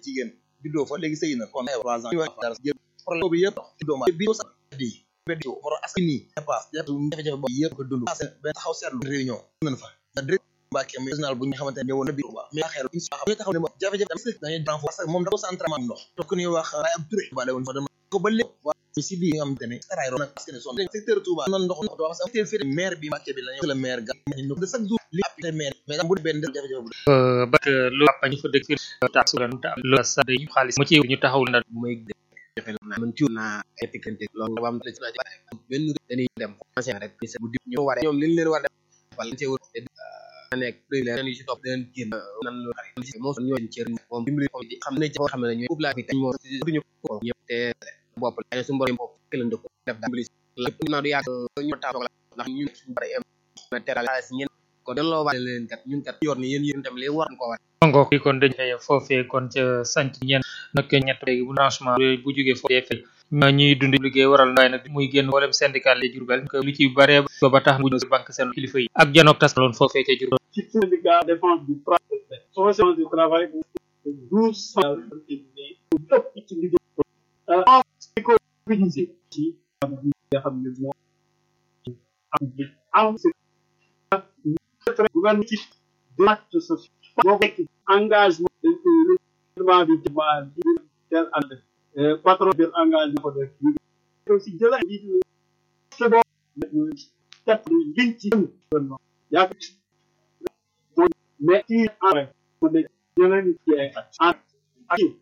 jigéen juddoo fa léegi sëy na kon 3 ans problème boobu yëpp doomu bi sax di beddi war askan ni dépasse jafe-jafe boobu yëpp ko dund benn taxaw seetlu réunion nañ fa direct Mbacke mi national bu ñu xamante ne ñëwoon na bi mais xeer ñu taxaw ne jafe-jafe dañuy renfort parce que moom dafa entraînement ndox to ku ñuy wax ay am turé balé woon fa dama ko ba lépp waa si bi nga xamante ne raay ro nag parce que son secteur Touba non ndox do wax secteur fi maire bi Mbacke bi la ñu le maire ga ñu de chaque jour li appelé maire mais bu benn jafe-jafe bu bak lu apa ñu fa dëkk fi ta su gan ta lu sa dañu xaalis mu ci ñu taxawul na muy jafe na man ci na étiquette loolu wam la ci benn dañuy dem commencer rek bu dip ñu waré ñoom liñ leen war defal ci wër nek privilège ñu ci top den genn nan lu xari mo ñoo ci mom dimbali xam ne ci xam ne ñu ubla fi tay mo duñu ko ñep té bop la suñu borom bop kelen dëkk def dimbali lepp na du yak ñu taw la ndax ñu suñu bari am téral ñen ko dañ lo walé leen kat ñun kat yor ni yeen tam li war ko war ngok ki kon dañ fay fofé kon ci sant ñen nak ñett légui bu branchement bu joggé fofé fay ñi dund liggéey waral nay nak muy genn wolem syndicat les Diourbel ko lu ci bare ba tax mu banque sen kilifa yi ak janok tas lon fofé ci Diourbel ci syndicat défense du travail association du travail 1200 ci liggéey ko organisé ci nga xam ne mo am gouvernement ci acte social boko engagement de tel and patron de engagement ko def aussi jël ay c'est bon kat liñ ci yak mais ci en